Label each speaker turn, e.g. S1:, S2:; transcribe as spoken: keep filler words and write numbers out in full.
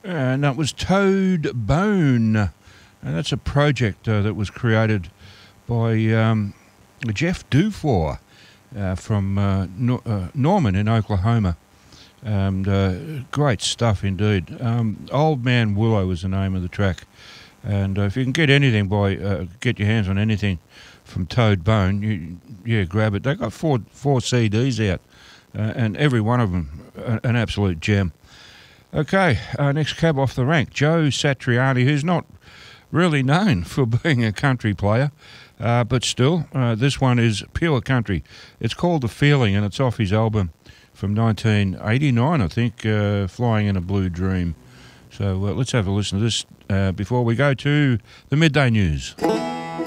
S1: And that was Toad Bone. And that's a project uh, that was created by um, Jeff Dufour uh, from uh, no- uh, Norman in Oklahoma. And uh, great stuff indeed. Um, Old Man Willow was the name of the track. And uh, if you can get anything by, uh, get your hands on anything from Toad Bone, you, yeah, grab it. They've got four, four C Ds out, uh, and every one of them uh, an absolute gem. Okay, uh, next cab off the rank, Joe Satriani, who's not really known for being a country player, uh, but still, uh, this one is pure country. It's called The Feeling, and it's off his album from nineteen eighty-nine, I think, uh, Flying in a Blue Dream. So uh, let's have a listen to this uh, before we go to the Midday News.